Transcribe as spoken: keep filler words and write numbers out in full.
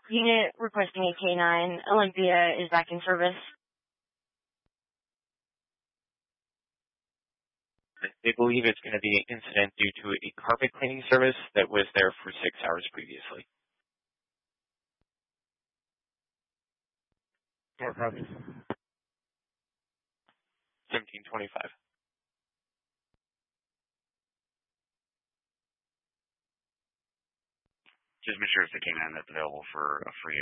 Unit requesting a K nine. Olympia is back in service. They believe it's going to be an incident due to a carpet cleaning service that was there for six hours previously. seventeen twenty-five. Just make sure it's the K nine that's available for a free